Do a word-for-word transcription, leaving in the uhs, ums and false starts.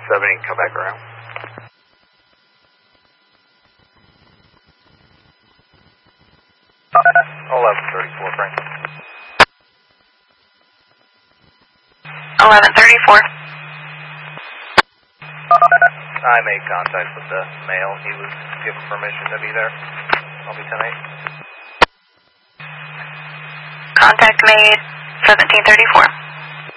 seventy, come back around. eleven thirty-four, Franklin. eleven thirty-four. I made contact with the male. He was given permission to be there. I'll be tonight. Contact made, seventeen thirty-four.